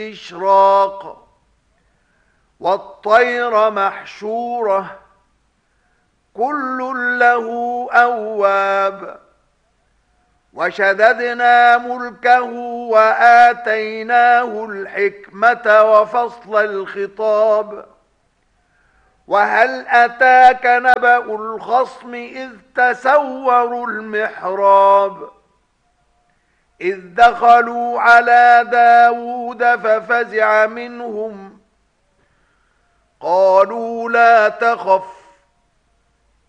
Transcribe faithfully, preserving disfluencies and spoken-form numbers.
إشراق والطير محشورة كل له أواب وشددنا ملكه وآتيناه الحكمة وفصل الخطاب وهل أتاك نبأ الخصم إذ تسوروا المحراب إذ دخلوا على داود ففزع منهم قالوا لا تخف